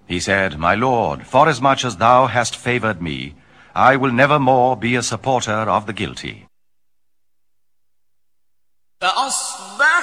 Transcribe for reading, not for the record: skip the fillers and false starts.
He said, "My lord, forasmuch as thou hast favored me, I will never more be a supporter of the guilty."